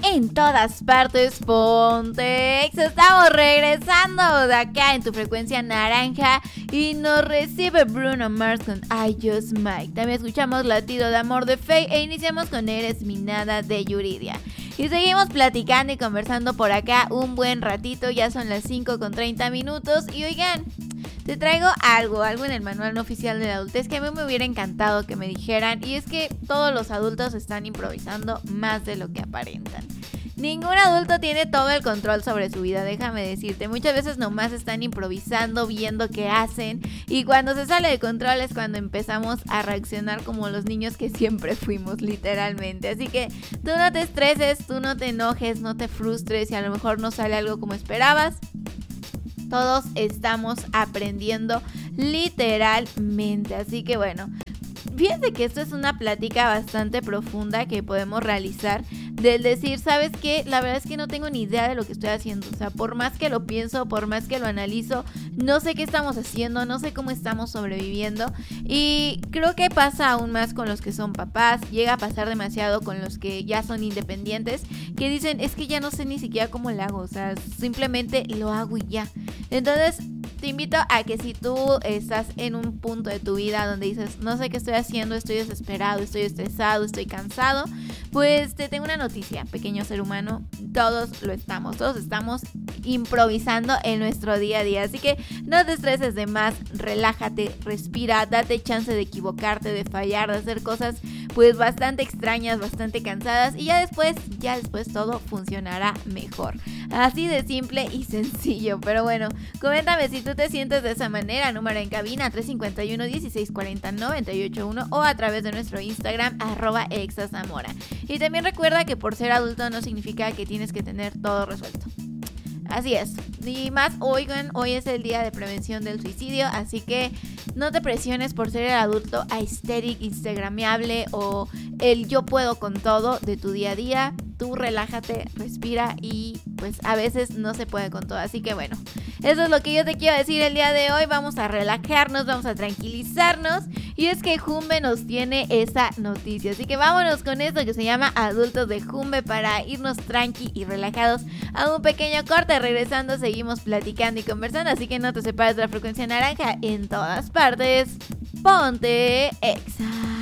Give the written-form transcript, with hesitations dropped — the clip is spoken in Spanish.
en todas partes, Pontex. Estamos regresando de acá en tu frecuencia naranja y nos recibe Bruno Mars con I Just Might. También escuchamos Latido de Amor de Faye e iniciamos con Eres Mi Nada de Yuridia. Y seguimos platicando y conversando por acá un buen ratito, ya son las 5:30 y oigan, te traigo algo en el manual no oficial de la adultez que a mí me hubiera encantado que me dijeran, y es que todos los adultos están improvisando más de lo que aparentan. Ningún adulto tiene todo el control sobre su vida, déjame decirte. Muchas veces nomás están improvisando, viendo qué hacen, y cuando se sale de control es cuando empezamos a reaccionar como los niños que siempre fuimos, literalmente. Así que tú no te estreses, tú no te enojes, no te frustres si a lo mejor no sale algo como esperabas. Todos estamos aprendiendo literalmente, así que bueno, fíjense que esto es una plática bastante profunda que podemos realizar del decir, ¿sabes qué? La verdad es que no tengo ni idea de lo que estoy haciendo, o sea, por más que lo pienso, por más que lo analizo, no sé qué estamos haciendo, no sé cómo estamos sobreviviendo, y creo que pasa aún más con los que son papás, llega a pasar demasiado con los que ya son independientes, que dicen, es que ya no sé ni siquiera cómo lo hago, o sea, simplemente lo hago y ya. Entonces, te invito a que si tú estás en un punto de tu vida donde dices, no sé qué estoy haciendo, estoy desesperado, estoy estresado, estoy cansado, pues te tengo una noticia, pequeño ser humano, todos estamos improvisando en nuestro día a día, así que no te estreses de más, relájate, respira, date chance de equivocarte, de fallar, de hacer cosas pues bastante extrañas, bastante cansadas, y ya después todo funcionará mejor. Así de simple y sencillo, pero bueno, coméntame si tú te sientes de esa manera, número en cabina 351-1640-981 o a través de nuestro Instagram @exazamora. Y también recuerda que por ser adulto no significa que tienes que tener todo resuelto. Así es, y más, oigan, hoy es el día de prevención del suicidio, así que no te presiones por ser el adulto aesthetic, instagramiable o el yo puedo con todo de tu día a día. Tú relájate, respira y pues a veces no se puede con todo, así que bueno, eso es lo que yo te quiero decir el día de hoy. Vamos a relajarnos, vamos a tranquilizarnos, y es que Jumbe nos tiene esa noticia, así que vámonos con esto que se llama Adultos de Jumbe para irnos tranqui y relajados a un pequeño corte. Regresando seguimos platicando y conversando, así que no te separes de la frecuencia naranja en todas partes. Ponte Exa.